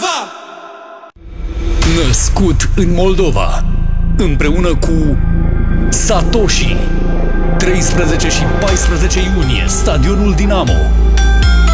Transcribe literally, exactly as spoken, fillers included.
Moldova! Născut în Moldova, împreună cu Satoshi, treisprezece și paisprezece iunie, Stadionul Dinamo.